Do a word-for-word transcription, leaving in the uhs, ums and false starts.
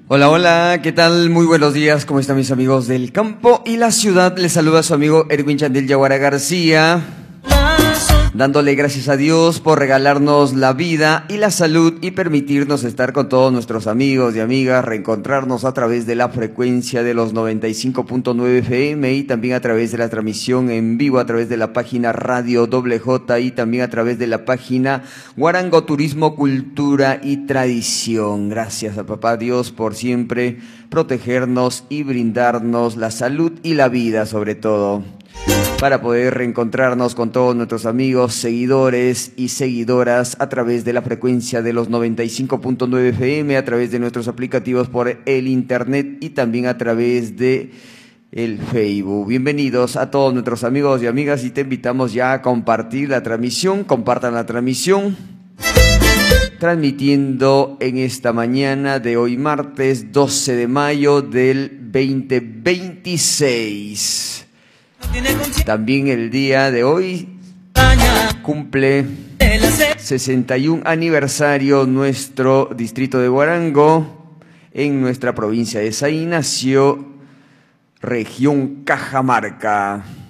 Hola, hola, ¿qué tal? Muy buenos días, ¿cómo están mis amigos del campo y la ciudad? Les saluda su amigo Erwin Chandel Yaguara García, dándole gracias a Dios por regalarnos la vida y la salud y permitirnos estar con todos nuestros amigos y amigas, reencontrarnos a través de la frecuencia de los noventa y cinco punto nueve F M y también a través de la transmisión en vivo a través de la página Radio Doble J y también a través de la página Guarango Turismo, Cultura y Tradición. Gracias a Papá Dios por siempre protegernos y brindarnos la salud y la vida sobre todo, para poder reencontrarnos con todos nuestros amigos, seguidores y seguidoras a través de la frecuencia de los noventa y cinco punto nueve F M, a través de nuestros aplicativos por el internet y también a través de el Facebook. Bienvenidos a todos nuestros amigos y amigas y te invitamos ya a compartir la transmisión, compartan la transmisión, transmitiendo en esta mañana de hoy martes doce de mayo del veinte veintiséis. También el día de hoy cumple sesenta y un aniversario nuestro distrito de Guarango, en nuestra provincia de Saí nació región Cajamarca.